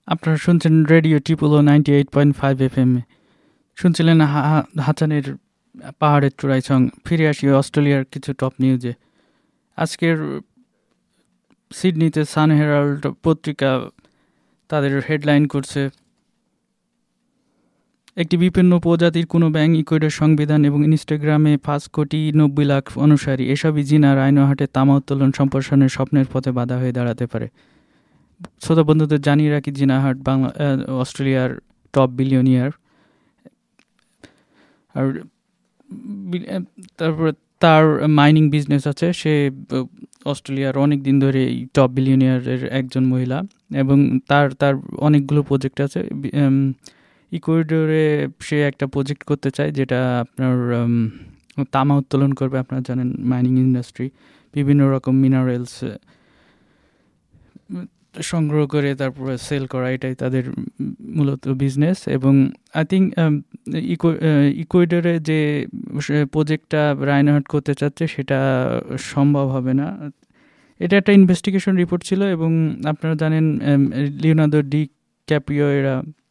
আপনারা শুনছেন radio টিপুলো 98.5 FM এ। শুনছিলেন হাসানের পাহাড়ের চূড়ায় সং। ফিরে আসি অস্ট্রেলিয়ার কিছু টপ নিউজে। আজকের সিডনিতে সান হেরাল্ড পত্রিকা তাদের হেডলাইন করছে, একটি বিপন্ন প্রজাতির কোনো ব্যাঙ ইকুয়েডর সংবিধান এবং ইনস্টাগ্রামে 5,90,00,000 অনুসারী, এসবই জিনা রাইনোহাটে তামা উত্তোলন সম্প্রসারণের স্বপ্নের পথে বাধা হয়ে দাঁড়াতে পারে। শ্রোতা বন্ধুদের জানিয়ে রাখি, জিনা হাট অস্ট্রেলিয়ার টপ বিলিয়নিয়ার। আর তারপরে তার মাইনিং বিজনেস আছে। সে অস্ট্রেলিয়ার অনেক দিন ধরে এই টপ বিলিয়নিয়ারের একজন মহিলা, এবং তার অনেকগুলো প্রজেক্ট আছে। ইকুয়েডরে সে একটা প্রজেক্ট করতে চায় যেটা আপনার তামা উত্তোলন করবে। আপনারা জানেন মাইনিং ইন্ডাস্ট্রি বিভিন্ন রকম মিনারেলস সংগ্রহ করে তারপরে সেল করা, এটাই তাদের মূলত বিজনেস। এবং আই থিঙ্ক ইকুয়েডরে যে প্রজেক্টটা রাইনহার্ট করতে চাচ্ছে সেটা সম্ভব হবে না। এটা একটা ইনভেস্টিগেশন রিপোর্ট ছিল, এবং আপনারা জানেন লিওনার্দো ডি ক্যাপ্রিও এরা